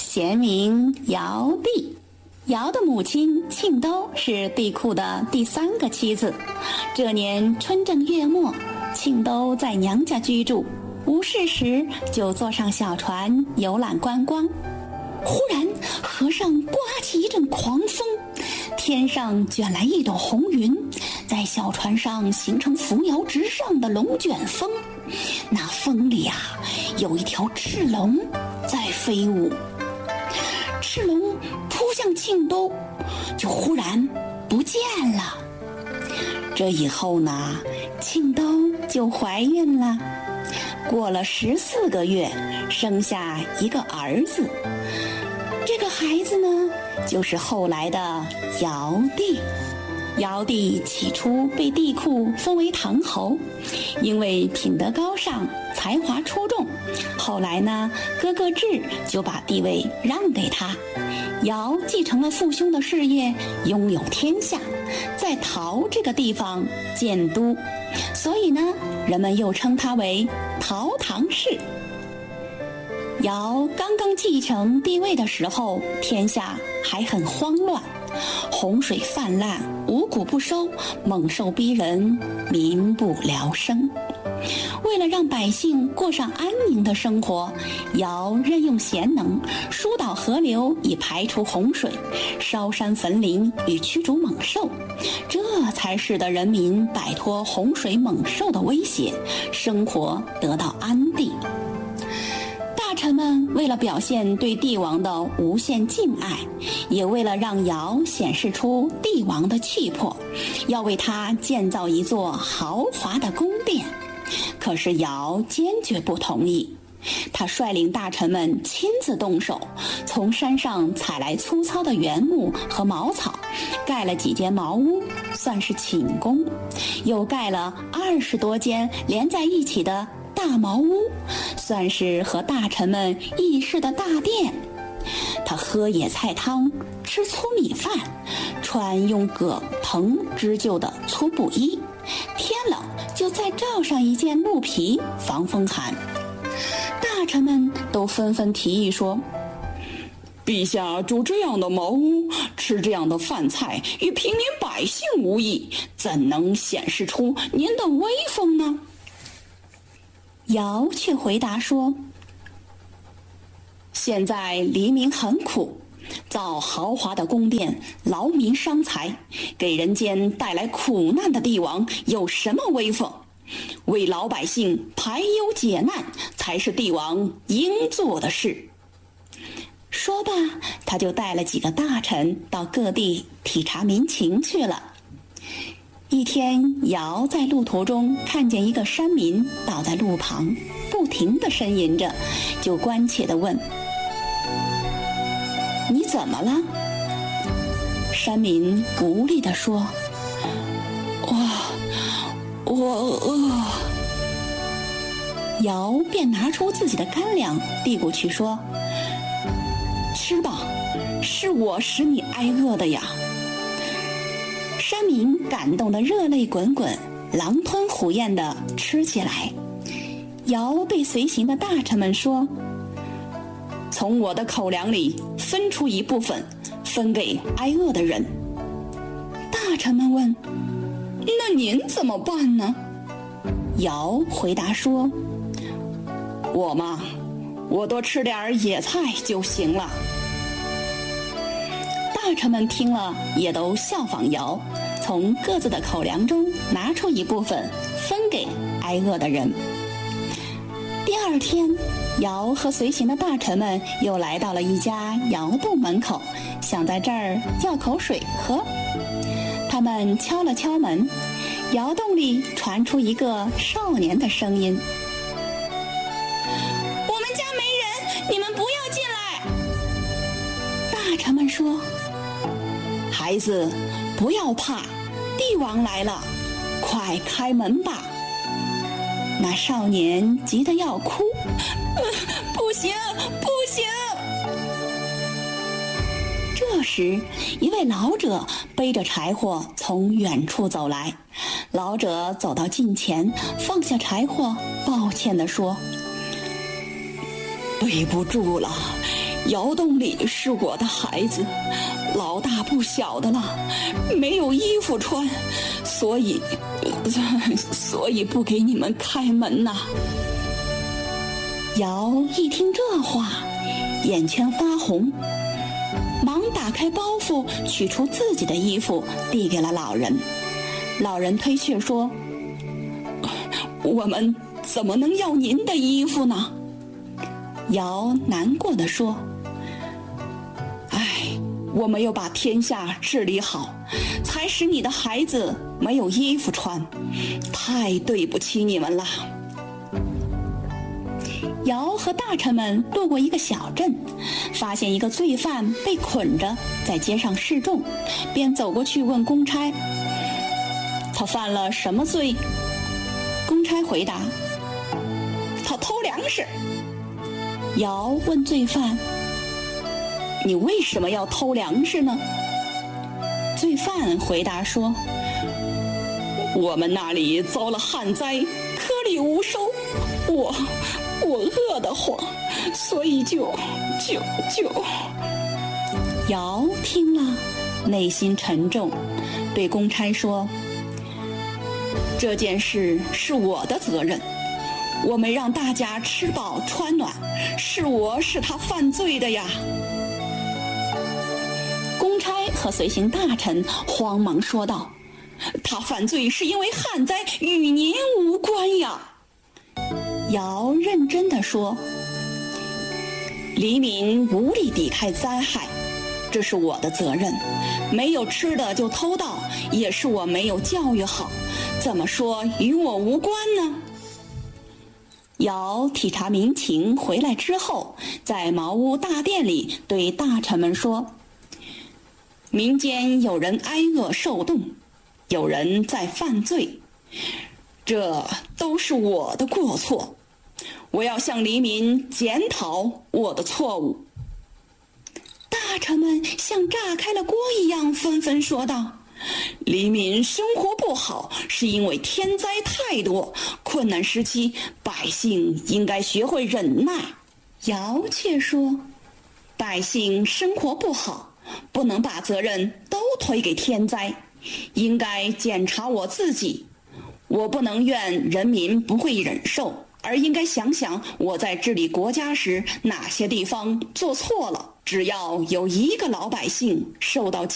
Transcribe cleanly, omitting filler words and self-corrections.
贤名尧帝。尧的母亲庆都是帝喾的第3个妻子。这年春正月末，庆都在娘家居住，无事时就坐上小船游览观光。忽然河上刮起一阵狂风，天上卷来一朵红云，在小船上形成扶摇直上的龙卷风。那风里有一条赤龙在飞舞。赤龙扑向庆都，就忽然不见了。这以后呢，庆都就怀孕了。过了14个月，生下一个儿子。这个孩子呢，就是后来的尧帝。尧帝起初被帝喾封为唐侯，因为品德高尚，才华出众。后来呢，哥哥智就把地位让给他。尧继承了父兄的事业，拥有天下，在陶这个地方建都，所以呢，人们又称他为陶唐氏。尧刚刚继承帝位的时候，天下还很慌乱，洪水泛滥，五谷不收，猛兽逼人，民不聊生。为了让百姓过上安宁的生活，尧任用贤能，疏导河流以排除洪水，烧山焚林以驱逐猛兽，这才使得人民摆脱洪水猛兽的威胁，生活得到安定。大臣们为了表现对帝王的无限敬爱，也为了让尧显示出帝王的气魄，要为他建造一座豪华的宫殿。可是尧坚决不同意，他率领大臣们亲自动手，从山上采来粗糙的原木和茅草，盖了几间茅屋，算是寝宫，又盖了20多间连在一起的大茅屋，算是和大臣们议事的大殿。他喝野菜汤，吃粗米饭，穿用葛藤织就的粗布衣，天冷就再罩上一件鹿皮防风寒。大臣们都纷纷提议说，陛下住这样的茅屋，吃这样的饭菜，与平民百姓无异，怎能显示出您的威风呢？尧却回答说，现在黎民很苦，造豪华的宫殿，劳民伤财，给人间带来苦难的帝王有什么威风？为老百姓排忧解难，才是帝王应做的事。说罢，他就带了几个大臣到各地体察民情去了。一天，尧在路途中看见一个山民倒在路旁，不停地呻吟着，就关切地问，你怎么了？山民无力地说，我饿。尧便拿出自己的干粮递过去说，吃吧，是我使你挨饿的呀。山民感动得热泪滚滚，狼吞虎咽地吃起来。尧对随行的大臣们说，从我的口粮里分出一部分，分给挨饿的人。大臣们问，那您怎么办呢？尧回答说，我嘛，我多吃点野菜就行了。大臣们听了也都效仿尧，从各自的口粮中拿出一部分分给挨饿的人。第二天，尧和随行的大臣们又来到了一家窑洞门口，想在这儿要口水喝。他们敲了敲门，窑洞里传出一个少年的声音，我们家没人，你们不要进来。大臣们说，孩子，不要怕，帝王来了，快开门吧。那少年急得要哭，不行，不行。这时，一位老者背着柴火从远处走来。老者走到近前，放下柴火，抱歉地说，背不住了， 窑洞里是我的孩子，老大不小的了，没有衣服穿，所以不给你们开门呐。尧一听这话，眼圈发红，忙打开包袱，取出自己的衣服，递给了老人。老人推却说：“我们怎么能要您的衣服呢？”尧难过地说：“我没有把天下治理好，才使你的孩子没有衣服穿，太对不起你们了。”尧和大臣们路过一个小镇，发现一个罪犯被捆着在街上示众，便走过去问公差：“他犯了什么罪？”公差回答：“他偷粮食。”尧问罪犯：“你为什么要偷粮食呢？”罪犯回答说：“我们那里遭了旱灾，颗粒无收，我饿得慌，所以就……”尧听了，内心沉重，对公差说：“这件事是我的责任，我没让大家吃饱穿暖，是我使他犯罪的呀。”公差和随行大臣慌忙说道：“他犯罪是因为旱灾，与您无关呀。”尧认真地说：“黎民无力抵抗灾害，这是我的责任，没有吃的就偷盗，也是我没有教育好，怎么说与我无关呢？”尧体察民情回来之后，在茅屋大殿里对大臣们说：“民间有人挨饿受冻，有人在犯罪，这都是我的过错，我要向黎民检讨我的错误。”大臣们像炸开了锅一样纷纷说道：“黎民生活不好，是因为天灾太多，困难时期百姓应该学会忍耐。”尧却说：“百姓生活不好，不能把责任都推给天灾，应该检查我自己。我不能怨人民不会忍受，而应该想想我在治理国家时哪些地方做错了。只要有一个老百姓受到